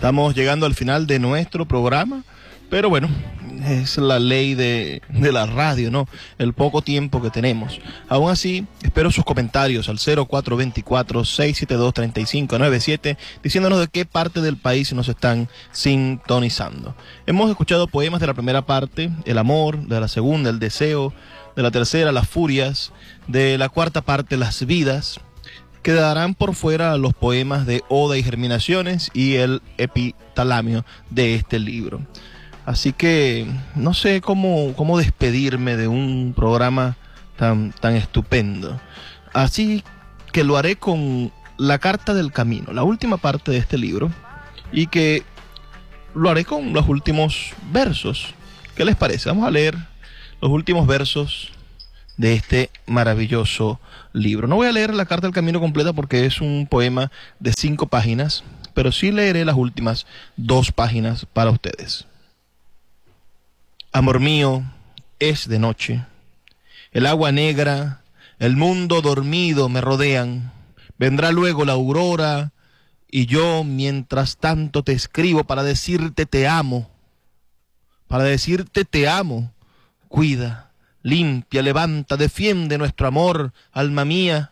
Estamos llegando al final de nuestro programa, pero bueno, es la ley de la radio, ¿no? El poco tiempo que tenemos. Aún así, espero sus comentarios al 0424-672-3597, diciéndonos de qué parte del país nos están sintonizando. Hemos escuchado poemas de la primera parte, el amor; de la segunda, el deseo; de la tercera, las furias; de la cuarta parte, las vidas. Quedarán por fuera los poemas de Oda y Germinaciones y el epitalamio de este libro. Así que no sé cómo despedirme de un programa tan estupendo. Así que lo haré con la Carta del Camino, la última parte de este libro, y que lo haré con los últimos versos. ¿Qué les parece? Vamos a leer los últimos versos de este maravilloso libro. No voy a leer la Carta del Camino completa porque es un poema de 5 páginas, pero sí leeré las últimas 2 páginas para ustedes. Amor mío, es de noche. El agua negra, el mundo dormido me rodean. Vendrá luego la aurora y yo mientras tanto te escribo para decirte te amo. Para decirte te amo. Cuida, limpia, levanta, defiende nuestro amor, alma mía.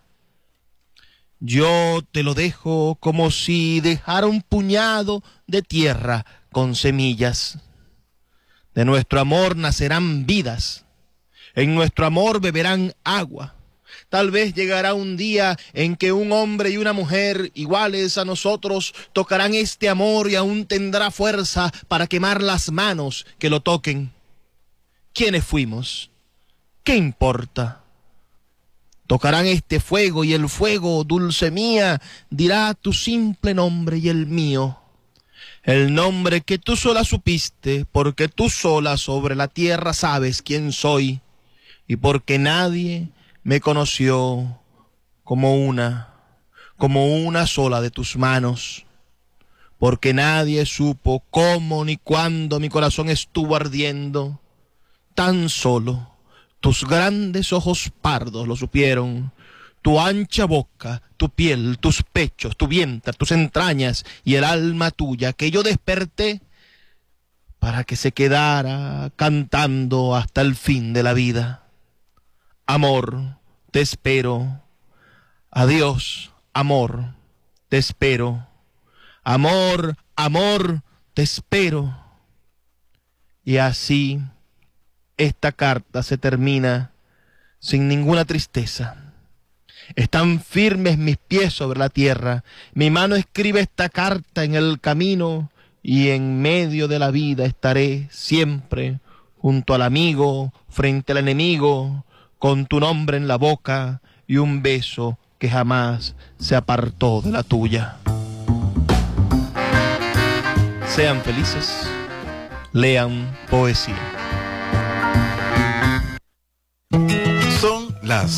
Yo te lo dejo como si dejara un puñado de tierra con semillas. De nuestro amor nacerán vidas, en nuestro amor beberán agua. Tal vez llegará un día en que un hombre y una mujer iguales a nosotros tocarán este amor y aún tendrá fuerza para quemar las manos que lo toquen. ¿Quiénes fuimos? ¿Qué importa? Tocarán este fuego y el fuego, dulce mía, dirá tu simple nombre y el mío. El nombre que tú sola supiste, porque tú sola sobre la tierra sabes quién soy, y porque nadie me conoció como una sola de tus manos, porque nadie supo cómo ni cuándo mi corazón estuvo ardiendo, tan solo tus grandes ojos pardos lo supieron, tu ancha boca, tu piel, tus pechos, tu vientre, tus entrañas y el alma tuya que yo desperté para que se quedara cantando hasta el fin de la vida. Amor, te espero. Adiós, amor, te espero. Amor, amor, te espero. Y así esta carta se termina sin ninguna tristeza. Están firmes mis pies sobre la tierra, mi mano escribe esta carta en el camino, y en medio de la vida estaré siempre, junto al amigo, frente al enemigo, con tu nombre en la boca y un beso que jamás se apartó de la tuya. Sean felices, lean poesía. Son las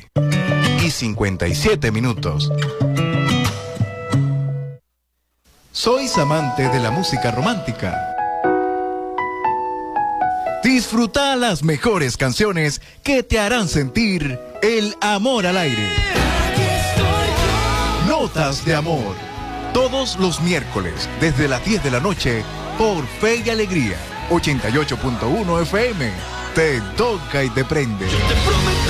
9:57. ¿Sois amante de la música romántica? Disfruta las mejores canciones que te harán sentir el amor al aire. Notas de amor. Todos los miércoles, desde las 10 de la noche, por Fe y Alegría, 88.1 FM. Te toca y te prende.